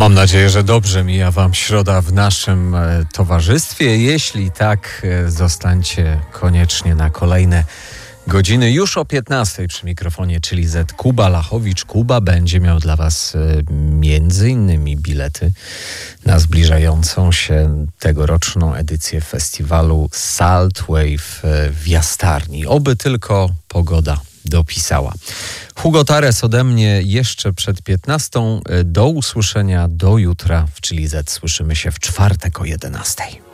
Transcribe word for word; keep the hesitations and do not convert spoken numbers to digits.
Mam nadzieję, że dobrze mija wam środa w naszym e, towarzystwie. Jeśli tak, e, zostańcie koniecznie na kolejne godziny. Już o piętnastej przy mikrofonie, czyli Z. Kuba Lachowicz. Kuba będzie miał dla was e, między innymi bilety na zbliżającą się tegoroczną edycję festiwalu Saltwave w Jastarni. Oby tylko pogoda dopisała. Hugo Tares ode mnie jeszcze przed piętnastą. Do usłyszenia do jutra w Chili Z. Słyszymy się w czwartek o jedenastej.